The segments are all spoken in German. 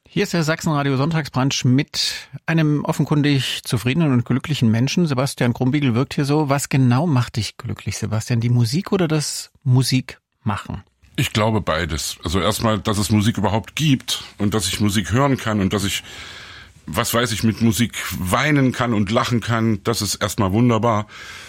Hier ist der Sachsenradio Sonntagsbrunch mit einem offenkundig zufriedenen und glücklichen Menschen. Sebastian Krumbiegel wirkt hier so. Was genau macht dich glücklich, Sebastian? Die Musik oder das Musikmachen? Ich glaube beides. Also erstmal, dass es Musik überhaupt gibt und dass ich Musik hören kann und dass ich, mit Musik weinen kann und lachen kann. Das ist erstmal wunderbar.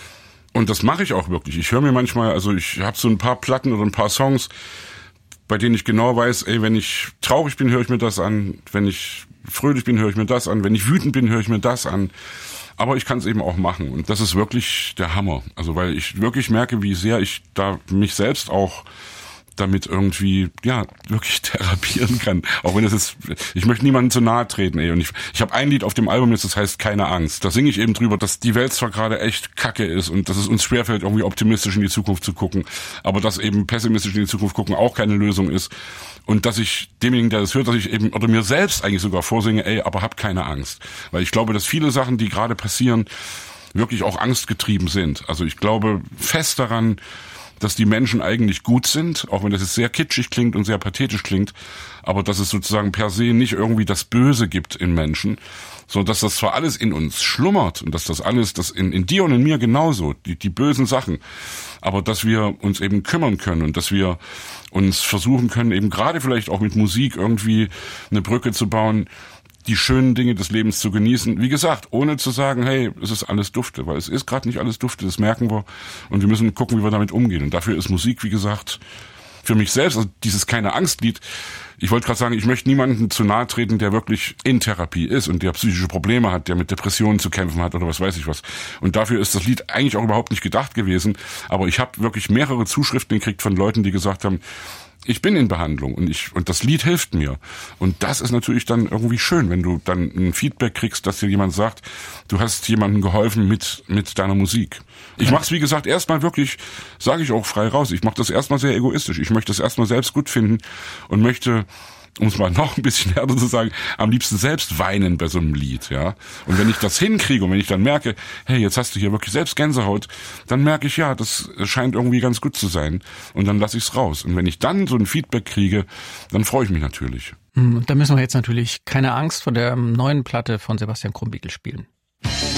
Und das mache ich auch wirklich. Ich höre mir manchmal, ich habe so ein paar Platten oder ein paar Songs, bei denen ich genau weiß, wenn ich traurig bin, höre ich mir das an. Wenn ich fröhlich bin, höre ich mir das an. Wenn ich wütend bin, höre ich mir das an. Aber ich kann es eben auch machen. Und das ist wirklich der Hammer. Also weil ich wirklich merke, wie sehr ich da mich selbst auch damit irgendwie, wirklich therapieren kann. Auch wenn ich möchte niemandem zu nahe treten, Und ich habe ein Lied auf dem Album jetzt, das heißt Keine Angst. Da singe ich eben drüber, dass die Welt zwar gerade echt kacke ist und dass es uns schwerfällt, irgendwie optimistisch in die Zukunft zu gucken, aber dass eben pessimistisch in die Zukunft gucken auch keine Lösung ist. Und dass ich demjenigen, der das hört, dass ich eben, oder mir selbst eigentlich sogar vorsinge, aber hab keine Angst. Weil ich glaube, dass viele Sachen, die gerade passieren, wirklich auch angstgetrieben sind. Also ich glaube fest daran, dass die Menschen eigentlich gut sind, auch wenn das jetzt sehr kitschig klingt und sehr pathetisch klingt, aber dass es sozusagen per se nicht irgendwie das Böse gibt in Menschen, sondern dass das zwar alles in uns schlummert und dass das alles, das in dir und in mir genauso, die bösen Sachen, aber dass wir uns eben kümmern können und dass wir uns versuchen können, eben gerade vielleicht auch mit Musik irgendwie eine Brücke zu bauen, die schönen Dinge des Lebens zu genießen. Wie gesagt, ohne zu sagen, hey, es ist alles dufte, weil es ist gerade nicht alles dufte, das merken wir und wir müssen gucken, wie wir damit umgehen. Und dafür ist Musik, wie gesagt, für mich selbst, also dieses Keine Angst-Lied, ich wollte gerade sagen, ich möchte niemandem zu nahe treten, der wirklich in Therapie ist und der psychische Probleme hat, der mit Depressionen zu kämpfen hat oder was weiß ich was. Und dafür ist das Lied eigentlich auch überhaupt nicht gedacht gewesen, aber ich habe wirklich mehrere Zuschriften gekriegt von Leuten, die gesagt haben, ich bin in Behandlung und das Lied hilft mir. Und das ist natürlich dann irgendwie schön, wenn du dann ein Feedback kriegst, dass dir jemand sagt, du hast jemandem geholfen mit deiner Musik. Ich mache es, wie gesagt, erstmal wirklich, sage ich auch frei raus, ich mache das erstmal sehr egoistisch. Ich möchte das erstmal selbst gut finden und möchte, um es mal noch ein bisschen härter zu sagen, am liebsten selbst weinen bei so einem Lied, ja. Und wenn ich das hinkriege und wenn ich dann merke, hey, jetzt hast du hier wirklich selbst Gänsehaut, dann merke ich, das scheint irgendwie ganz gut zu sein und dann lasse ich es raus. Und wenn ich dann so ein Feedback kriege, dann freue ich mich natürlich. Da müssen wir jetzt natürlich Keine Angst von der neuen Platte von Sebastian Krumbiegel spielen.